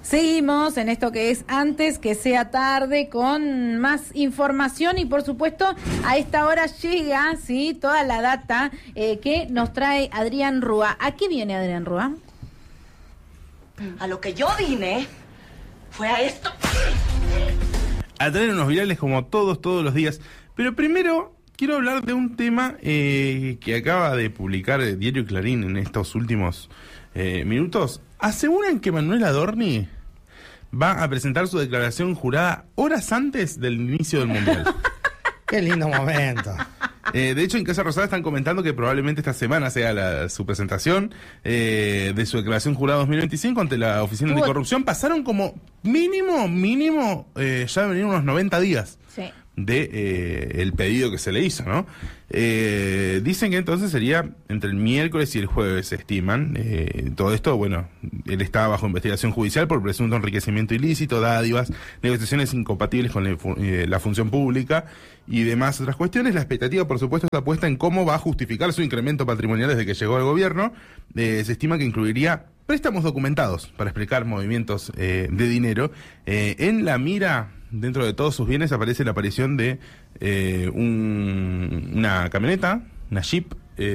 Seguimos en esto que es Antes que sea tarde con más información y por supuesto a esta hora llega toda la data que nos trae Adrián Rúa. ¿A qué viene Adrián Rúa? A lo que yo vine fue a esto. A traer unos virales como todos los días. Pero primero quiero hablar de un tema que acaba de publicar el diario Clarín en estos últimos minutos. Aseguran que Manuel Adorni va a presentar su declaración jurada horas antes del inicio del Mundial. Qué lindo momento. De hecho, en Casa Rosada están comentando que probablemente esta semana sea su presentación de su declaración jurada 2025 ante la Oficina Anticorrupción. Pasaron como mínimo, ya venían unos 90 días. Sí. De el pedido que se le hizo, ¿no? Dicen que entonces sería entre el miércoles y el jueves, se estiman. Todo esto, bueno, él está bajo investigación judicial por presunto enriquecimiento ilícito, dádivas, negociaciones incompatibles con la función pública y demás otras cuestiones. La expectativa, por supuesto, está puesta en cómo va a justificar su incremento patrimonial desde que llegó al gobierno. Se estima que incluiría préstamos documentados para explicar movimientos de dinero. En la mira, dentro de todos sus bienes, aparece la aparición de una camioneta, una Jeep,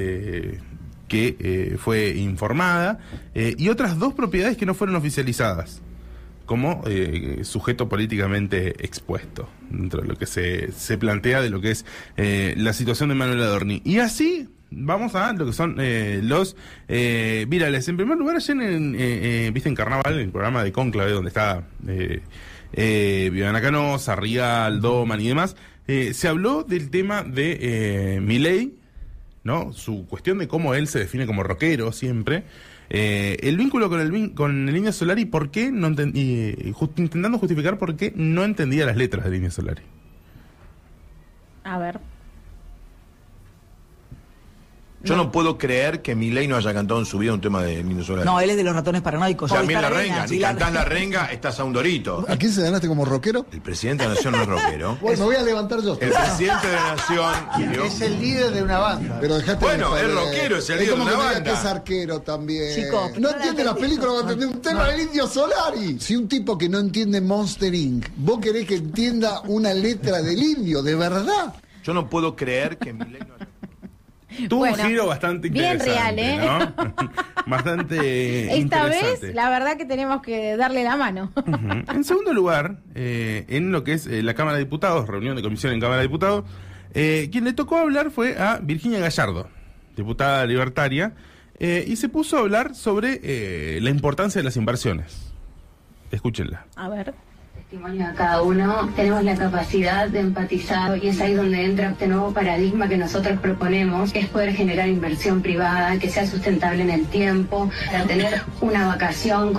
que fue informada, y otras 2 propiedades que no fueron oficializadas como sujeto políticamente expuesto, dentro de lo que se plantea de lo que es la situación de Manuel Adorni. Y así vamos a lo que son los virales. En primer lugar, ayer viste en Carnaval, el programa de Cónclave, donde está Viviana Canosa, Rial, Doman y demás, se habló del tema de Milei, ¿no? Su cuestión de cómo él se define como rockero siempre, el vínculo con el Indio Solari, por qué no intentando justificar por qué no entendía las letras del Indio Solari. A ver. Yo no puedo creer que Milei no haya cantado en su vida un tema de Indio Solari. No, él es de los ratones paranoicos. También la renga, si cantás la renga, estás a un dorito. ¿A quién se ganaste como rockero? El presidente de la Nación no es rockero. Bueno, me voy a levantar yo. El presidente de la Nación... Es el líder de una banda. Pero dejate bueno, es rockero, es el líder de una banda. Que es arquero también. Chico, no entiende las películas cuando entiende un tema del Indio Solari. Si un tipo que no entiende Monster Inc., vos querés que entienda una letra del indio, ¿de verdad? Yo no puedo creer que Milei no haya... Tuvo un giro bastante interesante, bien real, ¿no? Bastante esta interesante. vez, la verdad que tenemos que darle la mano. En segundo lugar, en lo que es la Cámara de Diputados, reunión de comisión en Cámara de Diputados, quien le tocó hablar fue a Virginia Gallardo, diputada libertaria, y se puso a hablar sobre la importancia de las inversiones. Escúchenla. A ver. Testimonio a cada uno, tenemos la capacidad de empatizar y es ahí donde entra este nuevo paradigma que nosotros proponemos, que es poder generar inversión privada, que sea sustentable en el tiempo, para tener una vacación,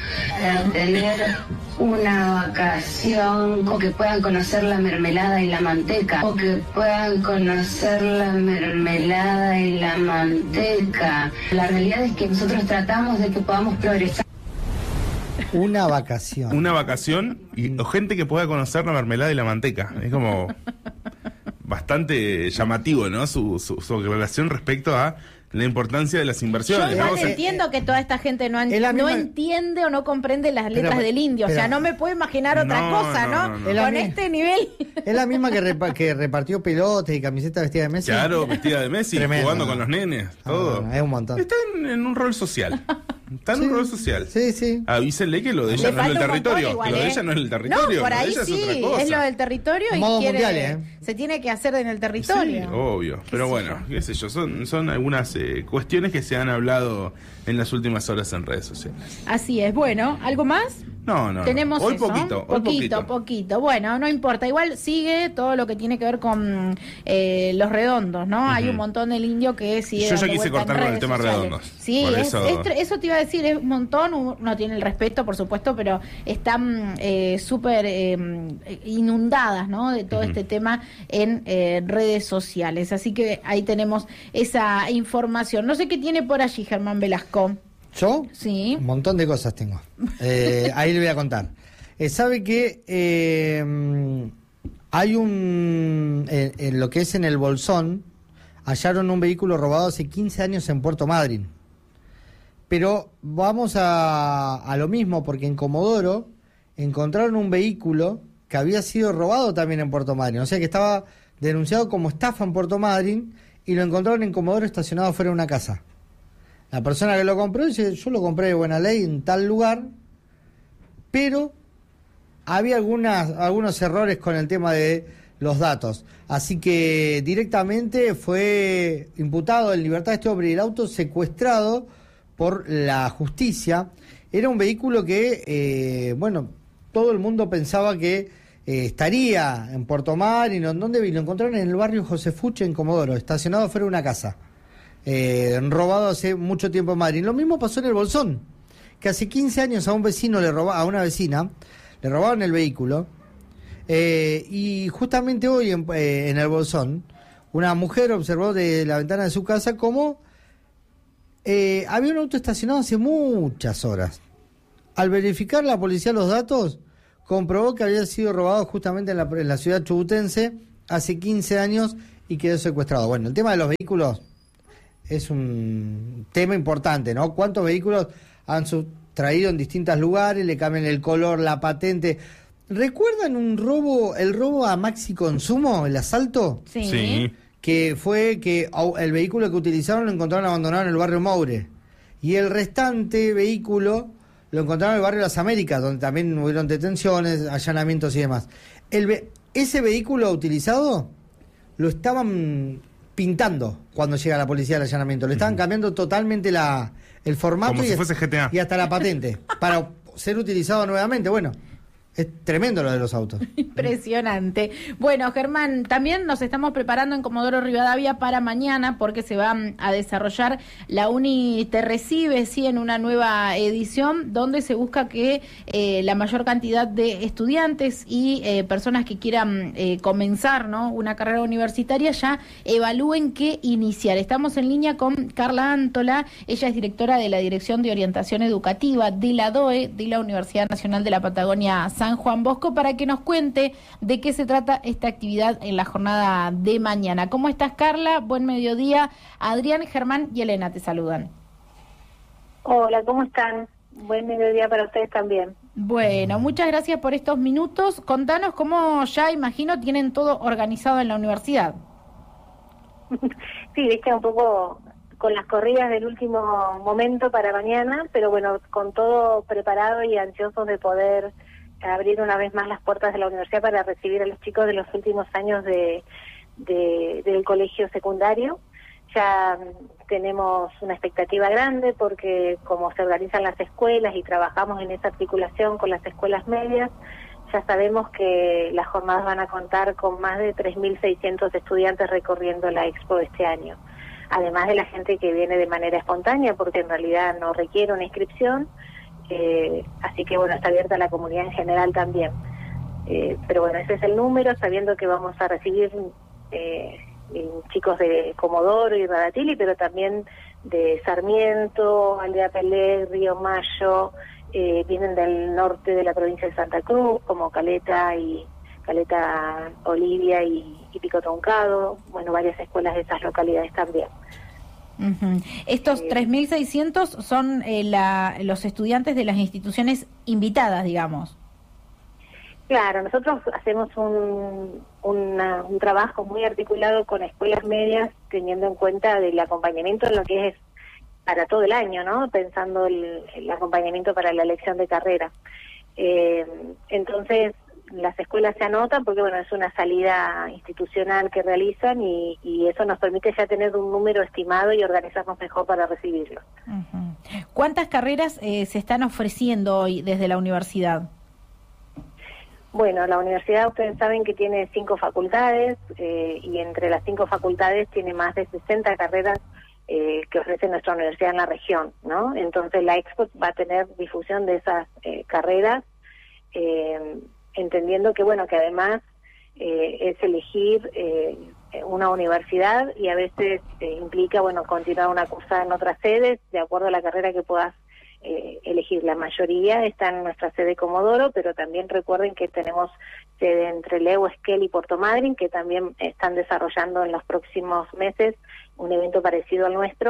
o que puedan conocer la mermelada y la manteca, o que puedan conocer la mermelada y la manteca. La realidad es que nosotros tratamos de que podamos progresar. Una vacación o gente que pueda conocer la mermelada y la manteca. Es como bastante llamativo, ¿no? Su relación respecto a la importancia de las inversiones. Yo entiendo que toda esta gente no entiende o no comprende las letras del indio. O sea, no me puedo imaginar otra cosa, ¿no? Con este nivel. Es la misma que repartió pelotas y camiseta vestida de Messi. Claro, vestida de Messi, tremendo, jugando con los nenes, todo. Es un montón. Está en un rol social. Está en un rol social. Sí. Avísenle que lo de ella no es el territorio. Igual, que lo de ella no es el territorio. No, por ahí sí, es lo del territorio y se tiene que hacer en el territorio. Sí, obvio. Pero bueno, qué sé yo, son algunas cuestiones que se han hablado en las últimas horas en redes sociales. Así es. Bueno, ¿algo más? No. Tenemos hoy eso. poquito. Bueno, no importa. Igual sigue todo lo que tiene que ver con los redondos, ¿no? Hay un montón del indio que sigue. Yo ya quise cortar con el tema redondos. Sí, eso te iba a decir, es un montón. Uno tiene el respeto, por supuesto, pero están súper inundadas, ¿no? De todo este tema en redes sociales. Así que ahí tenemos esa información. No sé qué tiene por allí Germán Velasco. ¿Yo? Sí. Un montón de cosas tengo. Ahí le voy a contar. ¿Sabe que hay en lo que es en el Bolsón, hallaron un vehículo robado hace 15 años en Puerto Madryn? Pero vamos a lo mismo, porque en Comodoro encontraron un vehículo que había sido robado también en Puerto Madryn, o sea que estaba denunciado como estafa en Puerto Madryn, y lo encontraron en Comodoro estacionado fuera de una casa. La persona que lo compró dice, yo lo compré de buena ley en tal lugar, pero había algunos errores con el tema de los datos. Así que directamente fue imputado en libertad este hombre y el auto secuestrado por la justicia. Era un vehículo que, todo el mundo pensaba que estaría en Puerto Madryn, ¿dónde lo encontraron? En el barrio José Fuche, en Comodoro, estacionado fuera de una casa. Robado hace mucho tiempo en Madrid. Lo mismo pasó en el Bolsón, que hace 15 años a una vecina le robaron el vehículo, y justamente hoy en el Bolsón una mujer observó de la ventana de su casa cómo había un auto estacionado hace muchas horas. Al verificar la policía los datos, comprobó que había sido robado justamente en la ciudad chubutense hace 15 años y quedó secuestrado. Bueno, el tema de los vehículos es un tema importante, ¿no? ¿Cuántos vehículos han sustraído en distintos lugares, le cambian el color, la patente? ¿Recuerdan el robo a Maxi Consumo, el asalto? Sí. Que fue que el vehículo que utilizaron lo encontraron abandonado en el barrio Moure. Y el restante vehículo lo encontraron en el barrio Las Américas, donde también hubieron detenciones, allanamientos y demás. Ese vehículo utilizado lo estaban pintando cuando llega la policía al allanamiento. Le estaban cambiando totalmente el formato. Como si fuese GTA. Y hasta la patente, para ser utilizado nuevamente. Bueno, es tremendo lo de los autos. Impresionante. Bueno, Germán, también nos estamos preparando en Comodoro Rivadavia para mañana, porque se va a desarrollar la Uni Te Recibe, sí, en una nueva edición, donde se busca que la mayor cantidad de estudiantes y personas que quieran comenzar, ¿no?, una carrera universitaria ya evalúen qué iniciar. Estamos en línea con Carla Antola, ella es directora de la Dirección de Orientación Educativa de la DOE, de la Universidad Nacional de la Patagonia San Juan Bosco, para que nos cuente de qué se trata esta actividad en la jornada de mañana. ¿Cómo estás, Carla? Buen mediodía. Adrián, Germán y Elena te saludan. Hola, ¿cómo están? Buen mediodía para ustedes también. Bueno, muchas gracias por estos minutos. Contanos cómo, ya imagino, tienen todo organizado en la universidad. Sí, viste, un poco con las corridas del último momento para mañana, pero bueno, con todo preparado y ansiosos de poder abrir una vez más las puertas de la universidad para recibir a los chicos de los últimos años del colegio secundario. Ya tenemos una expectativa grande porque como se organizan las escuelas y trabajamos en esa articulación con las escuelas medias, ya sabemos que las jornadas van a contar con más de 3.600 estudiantes recorriendo la Expo este año. Además de la gente que viene de manera espontánea, porque en realidad no requiere una inscripción, así que bueno, está abierta a la comunidad en general también. Pero bueno, ese es el número, sabiendo que vamos a recibir chicos de Comodoro y Radatili, pero también de Sarmiento, Aldea Pelé, Río Mayo, vienen del norte de la provincia de Santa Cruz, como Caleta Olivia y Pico Truncado, bueno, varias escuelas de esas localidades también. Uh-huh. Estos 3.600 son los estudiantes de las instituciones invitadas, digamos. Claro, nosotros hacemos un trabajo muy articulado con escuelas medias, teniendo en cuenta el acompañamiento en lo que es para todo el año, ¿no? Pensando el acompañamiento para la elección de carrera. Entonces, las escuelas se anotan porque, bueno, es una salida institucional que realizan y eso nos permite ya tener un número estimado y organizarnos mejor para recibirlos. Uh-huh. ¿Cuántas carreras se están ofreciendo hoy desde la universidad? Bueno, la universidad, ustedes saben que tiene 5 facultades y entre las 5 facultades tiene más de 60 carreras que ofrece nuestra universidad en la región, ¿no? Entonces la Expo va a tener difusión de esas carreras, entendiendo que, bueno, que además es elegir una universidad y a veces implica, bueno, continuar una cursada en otras sedes de acuerdo a la carrera que puedas elegir. La mayoría está en nuestra sede Comodoro, pero también recuerden que tenemos sede en Trelew, Esquel y Puerto Madryn, que también están desarrollando en los próximos meses un evento parecido al nuestro,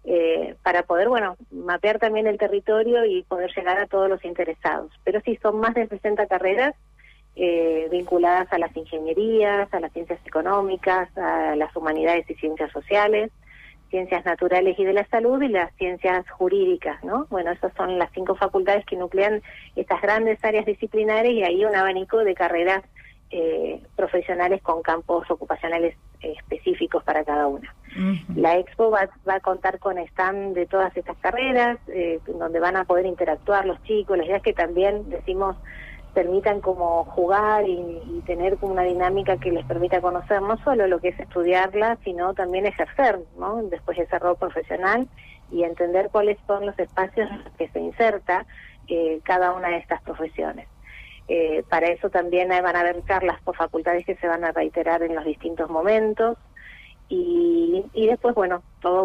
para poder, bueno, mapear también el territorio y poder llegar a todos los interesados. Pero sí, son más de 60 carreras vinculadas a las ingenierías, a las ciencias económicas, a las humanidades y ciencias sociales, ciencias naturales y de la salud y las ciencias jurídicas, ¿no? Bueno, esas son las 5 facultades que nuclean estas grandes áreas disciplinares y ahí un abanico de carreras profesionales con campos ocupacionales específicos para cada una. La Expo va a contar con stand de todas estas carreras, donde van a poder interactuar los chicos. La idea es que también, decimos, permitan como jugar y tener como una dinámica que les permita conocer no solo lo que es estudiarla, sino también ejercer, ¿no? Después ese rol profesional y entender cuáles son los espacios en los que se inserta cada una de estas profesiones. Para eso también van a haber charlas por facultades que se van a reiterar en los distintos momentos y después, bueno, todo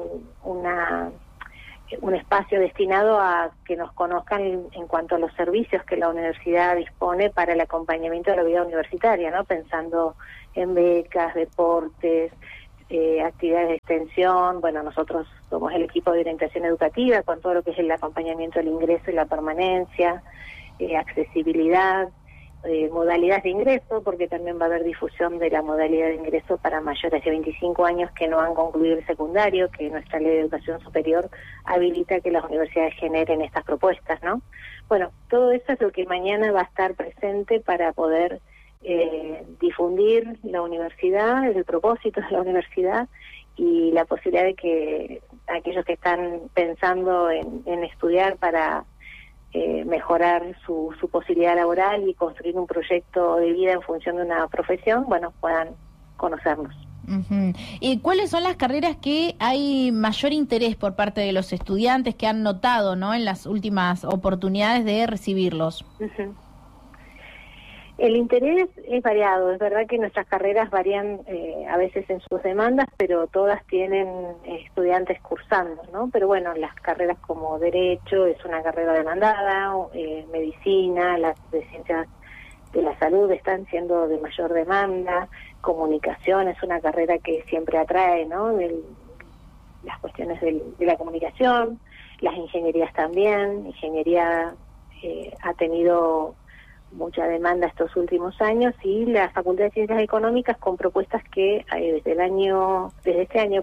un espacio destinado a que nos conozcan en cuanto a los servicios que la universidad dispone para el acompañamiento de la vida universitaria, ¿no? Pensando en becas, deportes, actividades de extensión. Bueno, nosotros somos el equipo de orientación educativa con todo lo que es el acompañamiento del ingreso y la permanencia, accesibilidad, modalidades de ingreso, porque también va a haber difusión de la modalidad de ingreso para mayores de 25 años que no han concluido el secundario, que nuestra ley de educación superior habilita que las universidades generen estas propuestas, ¿no? Bueno, todo eso es lo que mañana va a estar presente para poder difundir la universidad, el propósito de la universidad y la posibilidad de que aquellos que están pensando en estudiar para mejorar su posibilidad laboral y construir un proyecto de vida en función de una profesión, bueno, puedan conocernos. ¿Y cuáles son las carreras que hay mayor interés por parte de los estudiantes que han notado, ¿no?, en las últimas oportunidades de recibirlos? El interés es variado, es verdad que nuestras carreras varían a veces en sus demandas, pero todas tienen estudiantes cursando, ¿no? Pero bueno, las carreras como Derecho es una carrera demandada, Medicina, las de Ciencias de la Salud están siendo de mayor demanda, Comunicación es una carrera que siempre atrae, ¿no? Las cuestiones de la comunicación, las ingenierías también, Ingeniería ha tenido mucha demanda estos últimos años y la Facultad de Ciencias Económicas con propuestas que desde este año,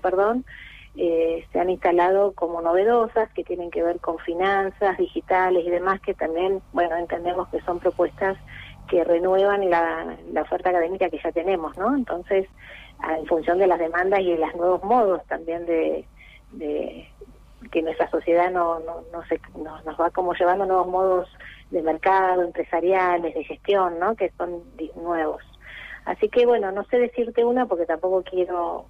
se han instalado como novedosas, que tienen que ver con finanzas digitales y demás, que también, bueno, entendemos que son propuestas que renuevan la oferta académica que ya tenemos, ¿no? Entonces, en función de las demandas y de los nuevos modos también de que nuestra sociedad nos va como llevando nuevos modos de mercado, empresariales, de gestión, ¿no?, que son nuevos. Así que, bueno, no sé decirte una porque tampoco quiero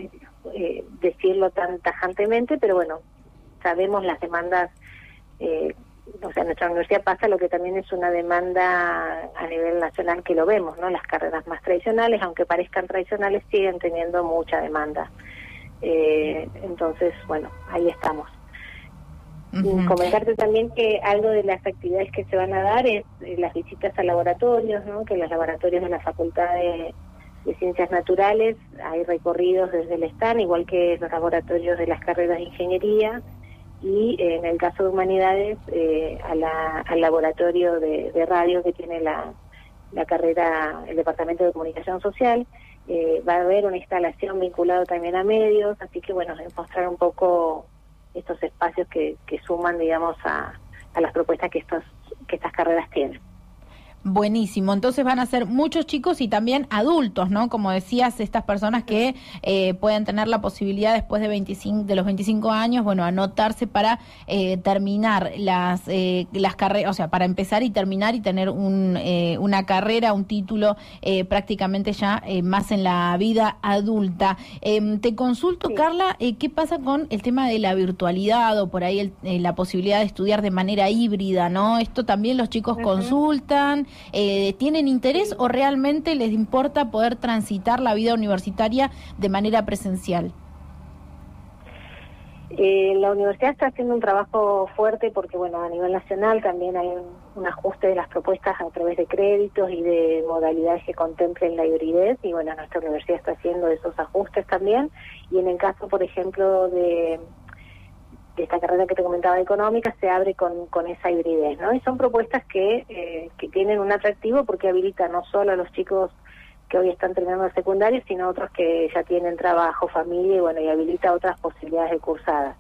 decirlo tan tajantemente, pero bueno, sabemos las demandas, o sea, nuestra universidad pasa lo que también es una demanda a nivel nacional que lo vemos, ¿no? Las carreras más tradicionales, aunque parezcan tradicionales, siguen teniendo mucha demanda. Entonces, bueno, ahí estamos. Comentarte también que algo de las actividades que se van a dar es las visitas a laboratorios, ¿no? Que los laboratorios de la Facultad de Ciencias Naturales hay recorridos desde el stand, igual que los laboratorios de las carreras de Ingeniería, y en el caso de Humanidades al laboratorio de radio que tiene la carrera, el Departamento de Comunicación Social. Va a haber una instalación vinculada también a medios, así que bueno, mostrar un poco estos espacios que suman, digamos, a las propuestas que estas carreras tienen. Buenísimo, entonces van a ser muchos chicos y también adultos, ¿no? Como decías, estas personas que pueden tener la posibilidad después de los 25 años, bueno, anotarse para terminar las carreras, o sea, para empezar y terminar y tener una carrera, un título prácticamente ya más en la vida adulta. Te consulto, sí, Carla, ¿qué pasa con el tema de la virtualidad o por ahí la posibilidad de estudiar de manera híbrida, ¿no? Esto también los chicos consultan. ¿Tienen interés o realmente les importa poder transitar la vida universitaria de manera presencial? La universidad está haciendo un trabajo fuerte porque, bueno, a nivel nacional también hay un ajuste de las propuestas a través de créditos y de modalidades que contemplen la hibridez, y bueno, nuestra universidad está haciendo esos ajustes también. Y en el caso, por ejemplo, de esta carrera que te comentaba de económica se abre con esa hibridez, ¿no? Y son propuestas que tienen un atractivo porque habilitan no solo a los chicos que hoy están terminando el secundario, sino otros que ya tienen trabajo, familia, y bueno, y habilita otras posibilidades de cursadas.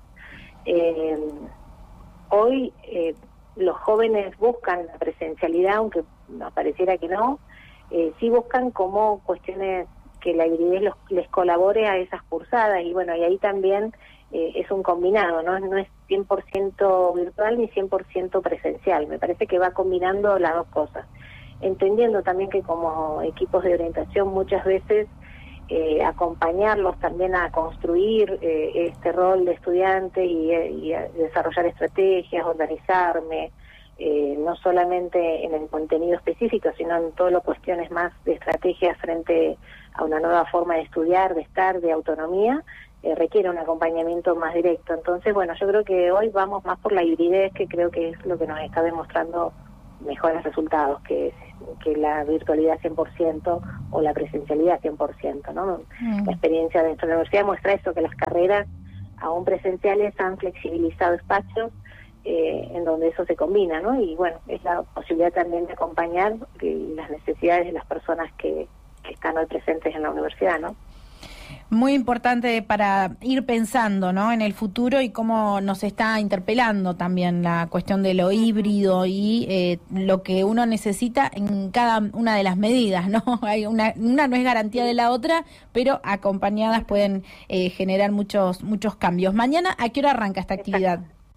Hoy los jóvenes buscan la presencialidad, aunque nos pareciera que no, sí buscan como cuestiones que la hibridez les colabore a esas cursadas, y bueno, y ahí también es un combinado, no es 100% virtual ni 100% presencial. Me parece que va combinando las dos cosas, entendiendo también que como equipos de orientación muchas veces acompañarlos también a construir este rol de estudiante y a desarrollar estrategias, organizarme, no solamente en el contenido específico, sino en todas las cuestiones más de estrategias frente a una nueva forma de estudiar, de estar, de autonomía, requiere un acompañamiento más directo. Entonces, bueno, yo creo que hoy vamos más por la hibridez, que creo que es lo que nos está demostrando mejores resultados que la virtualidad 100% o la presencialidad 100%, ¿no? La experiencia de nuestra universidad muestra eso, que las carreras aún presenciales han flexibilizado espacios en donde eso se combina, ¿no? Y bueno, es la posibilidad también de acompañar las necesidades de las personas que están hoy presentes en la universidad, ¿no? Muy importante para ir pensando, ¿no?, en el futuro y cómo nos está interpelando también la cuestión de lo híbrido y lo que uno necesita en cada una de las medidas, ¿no? Hay una no es garantía de la otra, pero acompañadas pueden generar muchos cambios. Mañana, ¿a qué hora arranca esta actividad?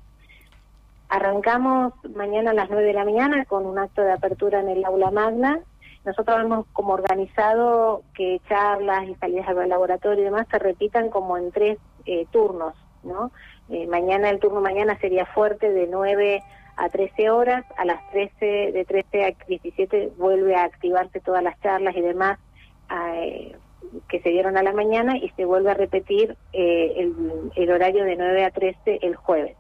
Arrancamos mañana a las 9 de la mañana con un acto de apertura en el aula magna. Nosotros hemos como organizado que charlas y salidas al laboratorio y demás se repitan como en 3 turnos, ¿no? Mañana, el turno mañana sería fuerte de 9 a 13 horas, a las 13, de 13 a 17 vuelve a activarse todas las charlas y demás que se dieron a la mañana, y se vuelve a repetir el horario de 9 a 13 el jueves.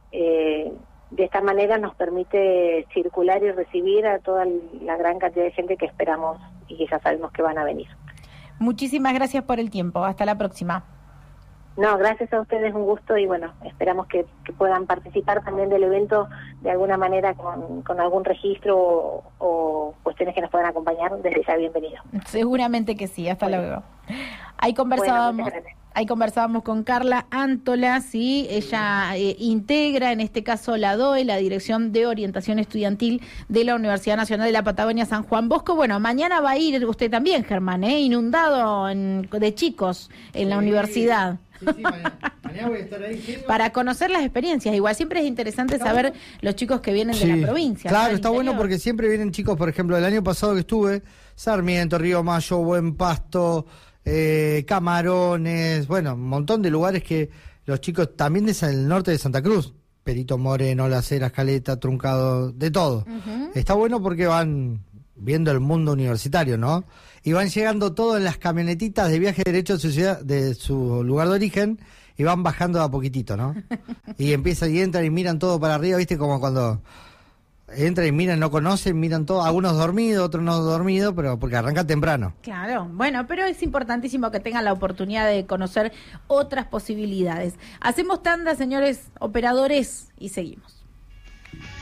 De esta manera nos permite circular y recibir a toda la gran cantidad de gente que esperamos y que ya sabemos que van a venir. Muchísimas gracias por el tiempo. Hasta la próxima. No, gracias a ustedes, un gusto, y bueno, esperamos que puedan participar también del evento de alguna manera con algún registro o cuestiones que nos puedan acompañar. Desde ya, bienvenido. Seguramente que sí. Hasta luego. Ahí conversábamos con Carla Antola, ¿sí? Ella integra en este caso la DOE, la Dirección de Orientación Estudiantil de la Universidad Nacional de la Patagonia San Juan Bosco. Bueno, mañana va a ir usted también, Germán, inundado de chicos en la universidad. Sí, mañana voy a estar ahí. ¿Sí? Para conocer las experiencias. Igual siempre es interesante saber los chicos que vienen de la provincia. Claro, está bueno porque siempre vienen chicos, por ejemplo, el año pasado que estuve, Sarmiento, Río Mayo, Buen Pasto, Camarones, bueno, un montón de lugares que los chicos también del norte de Santa Cruz, Perito Moreno, Las Heras, Caleta, Truncado, de todo. Está bueno porque van viendo el mundo universitario, ¿no? Y van llegando todos en las camionetitas de viaje derecho de su lugar de origen, y van bajando de a poquitito, ¿no? Y entran y miran todo para arriba, ¿viste? Como cuando entran y miran, no conocen, miran todo, algunos dormidos, otros no dormidos, pero porque arranca temprano. Claro, bueno, pero es importantísimo que tengan la oportunidad de conocer otras posibilidades. Hacemos tanda, señores operadores, y seguimos.